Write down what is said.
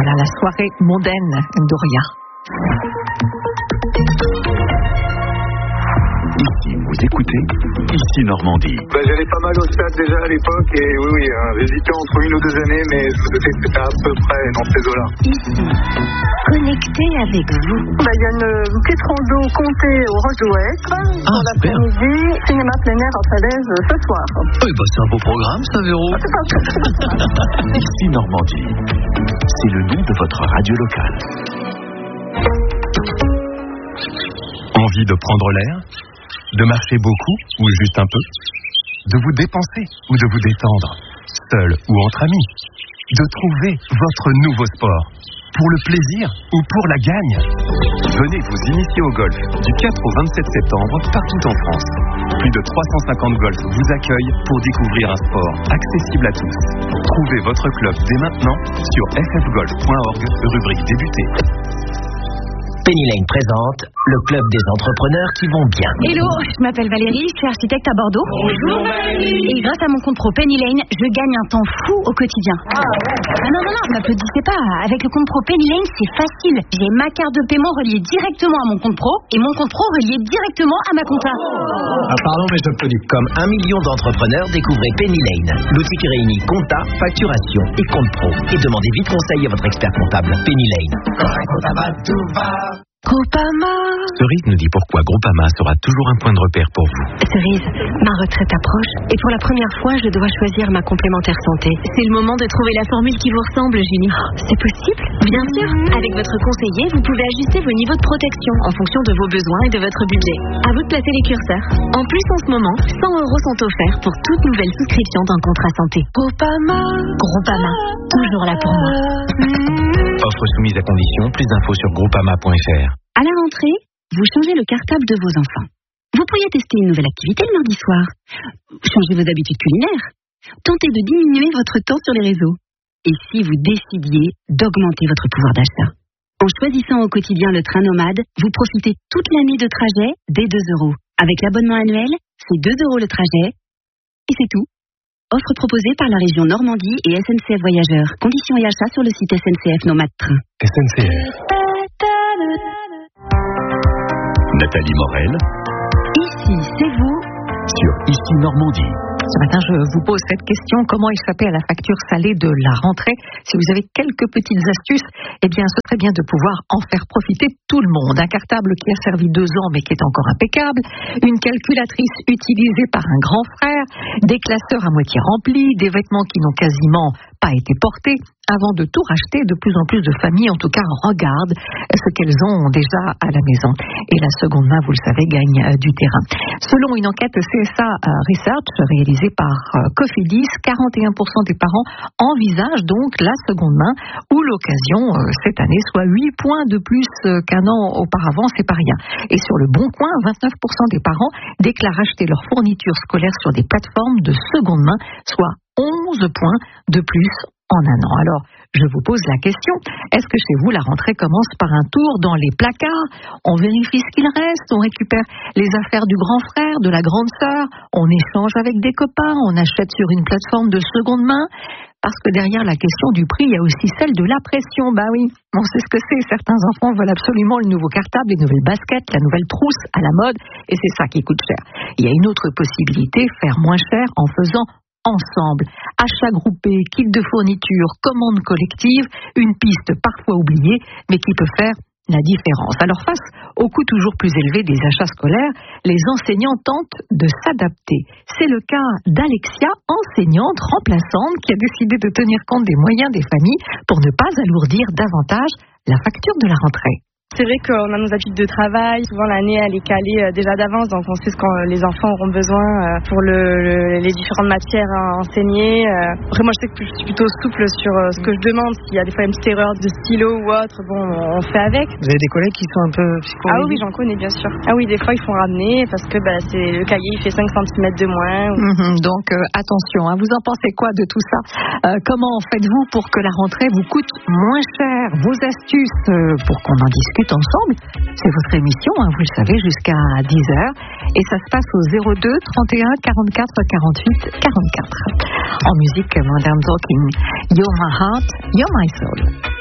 Voilà la soirée mondaine d'Oria. Ici, vous écoutez Ici Normandie. J'allais pas mal au stade déjà à l'époque et oui, j'hésitais entre 1 ou 2 années, mais je me doutais que c'était à peu près dans ces eaux-là. Ici, connecté avec vous. Il y a une petite rando comptée au Roche d'Ouest. Pour l'après-midi, cinéma plein air à Falaise ce soir. Oui, c'est un beau programme, ça, Véro. Ici Normandie, c'est le nom de votre radio locale. Envie de prendre l'air ? De marcher beaucoup ou juste un peu? De vous dépenser ou de vous détendre? Seul ou entre amis? De trouver votre nouveau sport? Pour le plaisir ou pour la gagne? Venez vous initier au golf du 4 au 27 septembre partout en France. Plus de 350 golfs vous accueillent pour découvrir un sport accessible à tous. Trouvez votre club dès maintenant sur ffgolf.org, rubrique débuter. Penny Lane présente le club des entrepreneurs qui vont bien. Hello, je m'appelle Valérie, je suis architecte à Bordeaux. Bonjour Valérie. Et grâce à mon compte pro Penny Lane, je gagne un temps fou au quotidien. Non, m'applaudissez pas. Avec le compte pro Penny Lane, c'est facile. J'ai ma carte de paiement reliée directement à mon compte pro et mon compte pro relié directement à ma compta. Pardon, mais j'applaudis. Comme 1 million d'entrepreneurs, découvrez Penny Lane, l'outil qui réunit compta, facturation et compte pro. Et demandez vite conseil à votre expert comptable. Penny Lane. Groupama. Cerise nous dit pourquoi Groupama sera toujours un point de repère pour vous. Cerise, ma retraite approche et pour la première fois, je dois choisir ma complémentaire santé. C'est le moment de trouver la formule qui vous ressemble, Julie. C'est possible? Bien sûr. Avec votre conseiller, vous pouvez ajuster vos niveaux de protection en fonction de vos besoins et de votre budget. À vous de placer les curseurs. En plus, en ce moment, 100 € sont offerts pour toute nouvelle souscription d'un contrat santé. Groupama. Toujours là pour moi. Offre soumise à condition, plus d'infos sur groupama.fr. À la rentrée, vous changez le cartable de vos enfants. Vous pourriez tester une nouvelle activité le mardi soir. Changez vos habitudes culinaires. Tentez de diminuer votre temps sur les réseaux. Et si vous décidiez d'augmenter votre pouvoir d'achat? En choisissant au quotidien le train nomade, vous profitez toute l'année de trajet dès 2 €. Avec l'abonnement annuel, c'est 2 € le trajet. Et c'est tout. Offre proposée par la région Normandie et SNCF Voyageurs. Conditions et achats sur le site SNCF Nomade Train. SNCF. Nathalie Morel, Ici, c'est vous. sur Ici Normandie. Ce matin, je vous pose cette question. Comment échapper à la facture salée de la rentrée? Si vous avez quelques petites astuces, eh bien, ce serait bien de pouvoir en faire profiter tout le monde. Un cartable qui a servi 2 ans, mais qui est encore impeccable. Une calculatrice utilisée par un grand frère. Des classeurs à moitié remplis. Des vêtements qui n'ont quasiment pas été portés. Avant de tout racheter, de plus en plus de familles, en tout cas, regardent ce qu'elles ont déjà à la maison. Et la seconde main, vous le savez, gagne du terrain. Selon une enquête CSA Research réalisée par Cofidis, 41% des parents envisagent donc la seconde main ou l'occasion cette année, soit 8 points de plus qu'un an auparavant, c'est pas rien. Et sur le Bon Coin, 29% des parents déclarent acheter leur fourniture scolaire sur des plateformes de seconde main, soit 11 points de plus en un an. Alors, je vous pose la question, est-ce que chez vous, la rentrée commence par un tour dans les placards? On vérifie ce qu'il reste, on récupère les affaires du grand frère, de la grande sœur, on échange avec des copains, on achète sur une plateforme de seconde main? Parce que derrière la question du prix, il y a aussi celle de la pression. Bah oui, on sait ce que c'est. Certains enfants veulent absolument le nouveau cartable, les nouvelles baskets, la nouvelle trousse à la mode, et c'est ça qui coûte cher. Il y a une autre possibilité, faire moins cher en faisant ensemble. Achat groupé, kit de fourniture, commande collective, une piste parfois oubliée, mais qui peut faire la différence. Alors face au coût toujours plus élevé des achats scolaires, les enseignants tentent de s'adapter. C'est le cas d'Alexia, enseignante remplaçante, qui a décidé de tenir compte des moyens des familles pour ne pas alourdir davantage la facture de la rentrée. C'est vrai qu'on a nos habitudes de travail. Souvent, l'année, elle est calée déjà d'avance. Donc, on sait ce que les enfants auront besoin pour les différentes matières à enseigner. Après, moi, je sais que je suis plutôt souple sur ce que je demande. S'il y a des fois une petite erreur de stylo ou autre, bon, on fait avec. Vous avez des collègues qui sont un peu psychologiques? Ah oui, j'en connais, bien sûr. Ah oui, des fois, ils font ramener parce que c'est le cahier, il fait 5 cm de moins. Donc, attention, vous en pensez quoi de tout ça? Comment faites-vous pour que la rentrée vous coûte moins cher? Vos astuces pour qu'on en discute ensemble, c'est votre émission, vous le savez, jusqu'à 10h, et ça se passe au 02 31 44 48 44. En musique, Modern Talking, You're My Heart, You're My Soul.